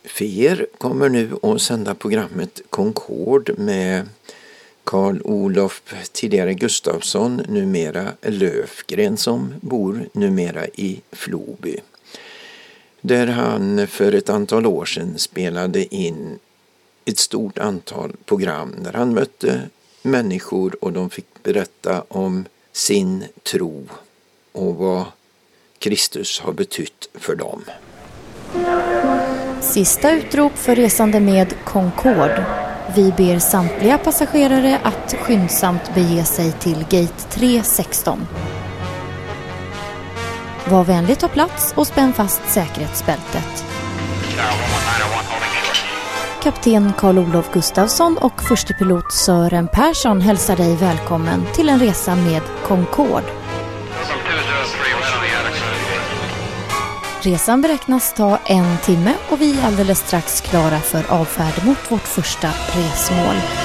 Feer kommer nu att sända programmet Concord med Carl-Olof, tidigare Gustafsson, numera Löfgren, som bor numera i Floby. Där han för ett antal år sedan spelade in ett stort antal program där han mötte människor och de fick berätta om sin tro och vad Kristus har betytt för dem. Sista utrop för resande med Concorde. Vi ber samtliga passagerare att skyndsamt bege sig till gate 316. Var vänlig ta plats och spänn fast säkerhetsbältet. Kapten Carl-Olof Gustafsson och förstepilot Sören Persson hälsar dig välkommen till en resa med Concorde. Resan beräknas ta 1 timme och vi är alldeles strax klara för avfärd mot vårt första resmål.